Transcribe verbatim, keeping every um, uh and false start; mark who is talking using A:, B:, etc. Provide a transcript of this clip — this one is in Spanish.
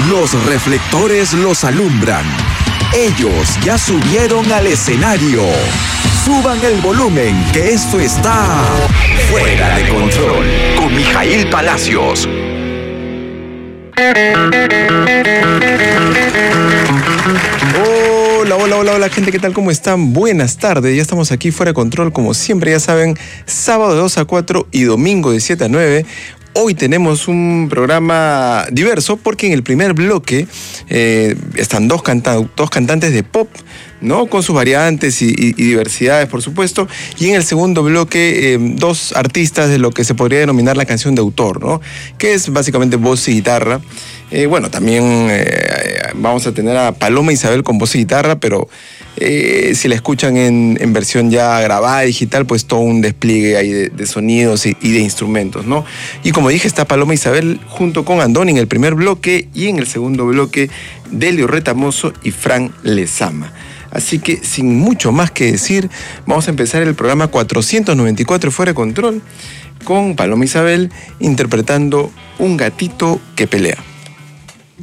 A: Los reflectores los alumbran. Ellos ya subieron al escenario. Suban el volumen, que esto está Fuera de Control, con Mijail Palacios.
B: Hola, hola, hola, hola gente, ¿qué tal? ¿Cómo están? Buenas tardes, ya estamos aquí Fuera de Control, como siempre, ya saben, sábado de dos a cuatro y domingo de siete a nueve. Hoy tenemos un programa diverso porque en el primer bloque eh, están dos, canta dos cantantes de pop, ¿no? Con sus variantes y, y, y diversidades, por supuesto. Y en el segundo bloque, eh, dos artistas de lo que se podría denominar la canción de autor, ¿no? Que es básicamente voz y guitarra. Eh, bueno, también eh, vamos a tener a Paloma Isabel con voz y guitarra, pero eh, si la escuchan en, en versión ya grabada digital, pues todo un despliegue ahí de, de sonidos y, y de instrumentos, ¿no? Y como dije, está Paloma Isabel junto con Andoni en el primer bloque y en el segundo bloque, Delio Retamoso y Fran Lezama. Así que, sin mucho más que decir, vamos a empezar el programa cuatrocientos noventa y cuatro Fuera de Control con Paloma Isabel interpretando Un gatito que pelea.